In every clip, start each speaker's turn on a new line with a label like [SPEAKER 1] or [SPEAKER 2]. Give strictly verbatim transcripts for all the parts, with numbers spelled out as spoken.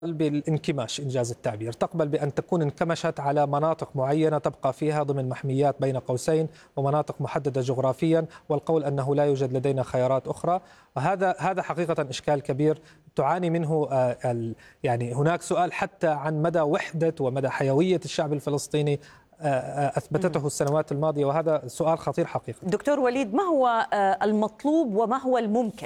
[SPEAKER 1] بالانكماش إنجاز التعبير، تقبل بأن تكون انكمشت على مناطق معينة تبقى فيها ضمن محميات بين قوسين ومناطق محددة جغرافيا، والقول أنه لا يوجد لدينا خيارات أخرى. وهذا هذا حقيقة إشكال كبير تعاني منه. يعني هناك سؤال حتى عن مدى وحدة ومدى حيوية الشعب الفلسطيني أثبتته السنوات الماضية، وهذا سؤال خطير حقيقة.
[SPEAKER 2] دكتور وليد، ما هو المطلوب وما هو الممكن؟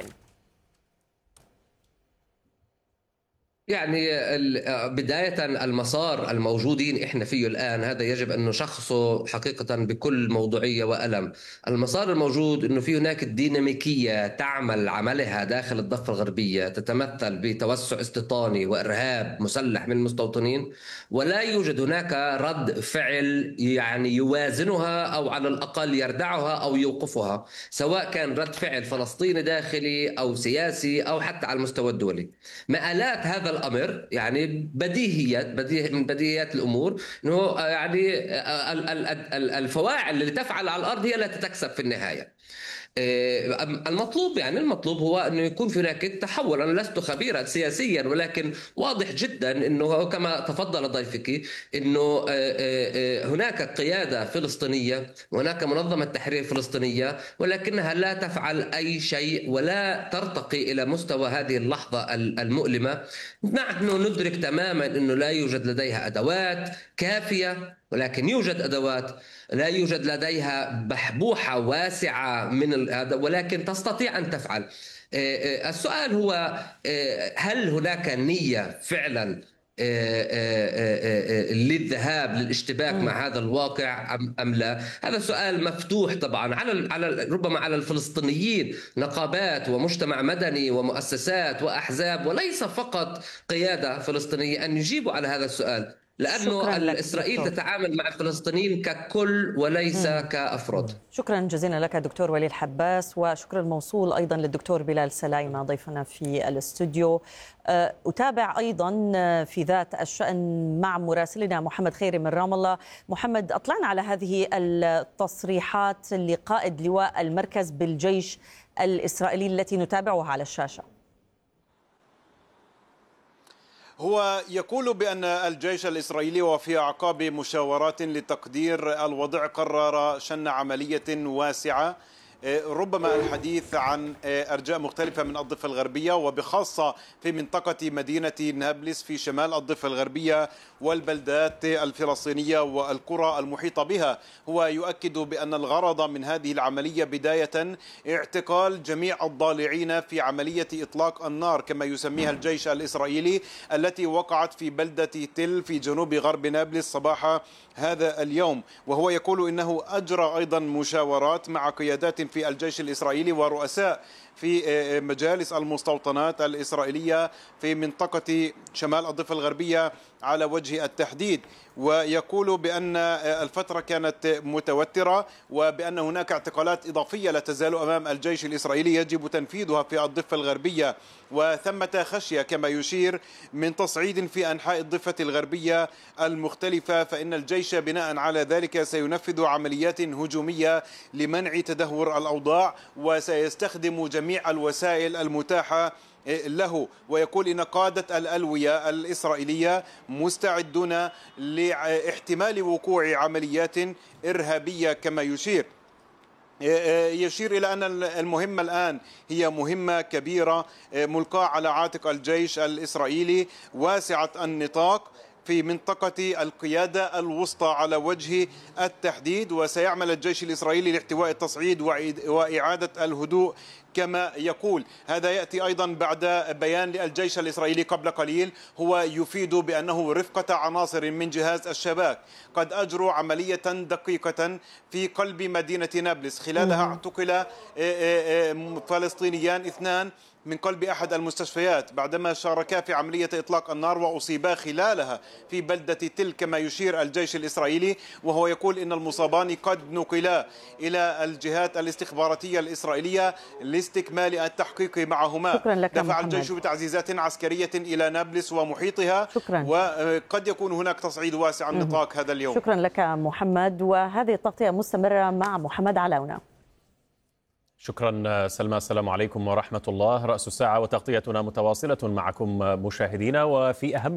[SPEAKER 3] يعني بداية المسار الموجودين إحنا فيه الآن هذا يجب أن نشخصه حقيقة بكل موضوعية وألم. المسار الموجود أنه في هناك الديناميكية تعمل عملها داخل الضفة الغربية تتمثل بتوسع استيطاني وإرهاب مسلح من المستوطنين، ولا يوجد هناك رد فعل يعني يوازنها أو على الأقل يردعها أو يوقفها، سواء كان رد فعل فلسطيني داخلي أو سياسي أو حتى على المستوى الدولي. مآلات هذا الامر يعني بديهيات بديه من بديهيات الامور انه يعني الفواعل اللي تفعل على الارض هي التي تكسب في النهايه. المطلوب يعني المطلوب هو انه يكون في هناك تحول. انا لست خبيرا سياسيا، ولكن واضح جدا انه كما تفضل ضيفك انه هناك قياده فلسطينيه وهناك منظمه تحرير فلسطينيه، ولكنها لا تفعل اي شيء ولا ترتقي الى مستوى هذه اللحظه المؤلمه. نحن ندرك تماما انه لا يوجد لديها ادوات كافيه، ولكن يوجد ادوات. لا يوجد لديها بحبوحه واسعه من هذا، ولكن تستطيع ان تفعل. السؤال هو هل هناك نيه فعلا للذهاب للاشتباك مع هذا الواقع ام لا؟ هذا سؤال مفتوح طبعا على على ربما على الفلسطينيين، نقابات ومجتمع مدني ومؤسسات واحزاب، وليس فقط قياده فلسطينيه، ان يجيبوا على هذا السؤال، لأنه إسرائيل تتعامل مع الفلسطينيين ككل وليس مم. كأفراد.
[SPEAKER 2] شكرا جزيلا لك دكتور وليد حباس، وشكرا الموصول أيضا للدكتور بلال سلايمة ضيفنا في الاستوديو. أتابع أيضا في ذات الشأن مع مراسلنا محمد خيري من رام الله. محمد، أطلعنا على هذه التصريحات لقائد لواء المركز بالجيش الإسرائيلي التي نتابعها على الشاشة.
[SPEAKER 4] هو يقول بأن الجيش الإسرائيلي وفي أعقاب مشاورات لتقدير الوضع قرر شن عملية واسعة، ربما الحديث عن أرجاء مختلفة من الضفة الغربية، وبخاصة في منطقة مدينة نابلس في شمال الضفة الغربية والبلدات الفلسطينية والقرى المحيطة بها. هو يؤكد بأن الغرض من هذه العملية بداية اعتقال جميع الضالعين في عملية إطلاق النار كما يسميها الجيش الإسرائيلي، التي وقعت في بلدة تل في جنوب غرب نابلس صباح هذا اليوم. وهو يقول إنه أجرى أيضا مشاورات مع قيادات في الجيش الإسرائيلي ورؤساء في مجالس المستوطنات الإسرائيلية في منطقة شمال الضفة الغربية على وجه التحديد. ويقول بأن الفترة كانت متوترة وبأن هناك اعتقالات إضافية لا تزال أمام الجيش الإسرائيلي يجب تنفيذها في الضفة الغربية، وثمة خشية كما يشير من تصعيد في أنحاء الضفة الغربية المختلفة، فإن الجيش بناء على ذلك سينفذ عمليات هجومية لمنع تدهور الأوضاع وسيستخدم جميع الوسائل المتاحة له. ويقول إن قادة الألوية الإسرائيلية مستعدون لاحتمال وقوع عمليات إرهابية كما يشير. يشير إلى أن المهمة الآن هي مهمة كبيرة ملقاة على عاتق الجيش الإسرائيلي واسعة النطاق في منطقة القيادة الوسطى على وجه التحديد، وسيعمل الجيش الإسرائيلي لاحتواء التصعيد وإعادة الهدوء كما يقول. هذا يأتي أيضا بعد بيان للجيش الإسرائيلي قبل قليل هو يفيد بأنه رفقة عناصر من جهاز الشباك قد أجروا عملية دقيقة في قلب مدينة نابلس، خلالها اعتقل فلسطينيان اثنان من قلب أحد المستشفيات بعدما شاركا في عملية إطلاق النار وأصيبا خلالها في بلدة تل كما يشير الجيش الإسرائيلي. وهو يقول إن المصابان قد نقلا إلى الجهات الاستخباراتية الإسرائيلية لاستكمال التحقيق معهما. دفع الجيش بتعزيزات عسكرية إلى نابلس ومحيطها. شكرا. وقد يكون هناك تصعيد واسع النطاق هذا اليوم.
[SPEAKER 2] شكرا لك محمد، وهذه التغطية مستمرة مع محمد علاونة.
[SPEAKER 5] شكرا سلمى، السلام عليكم ورحمة الله. رأس الساعة وتغطيتنا متواصلة معكم مشاهدينا، وفي أهم